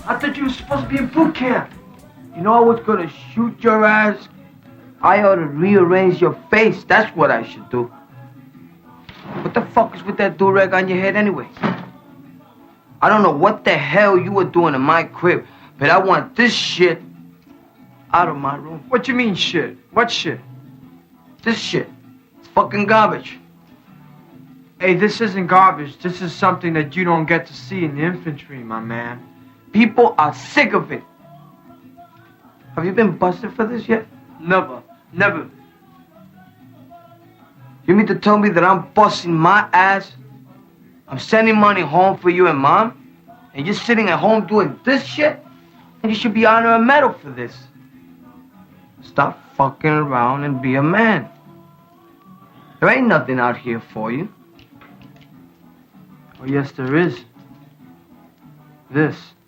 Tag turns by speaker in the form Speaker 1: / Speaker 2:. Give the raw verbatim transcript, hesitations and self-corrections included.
Speaker 1: I thought you were supposed to be in boot camp. You know I was gonna shoot your ass. I ought to rearrange your face. That's what I should do. What the fuck is with that do-rag on your head anyway? I don't know what the hell you were doing in my crib, but I want this shit out of my room.
Speaker 2: What you mean shit? What shit?
Speaker 1: This shit. It's fucking garbage.
Speaker 2: Hey, this isn't garbage. This is something that you don't get to see in the infantry, my man.
Speaker 1: People are sick of it. Have you been busted for this yet?
Speaker 2: Never. Never.
Speaker 1: You mean to tell me that I'm busting my ass? I'm sending money home for you and Mom? And you're sitting at home doing this shit? And you should be honored a medal for this. Stop fucking around and be a man. There ain't nothing out here for you.
Speaker 2: Oh, yes, there is. This.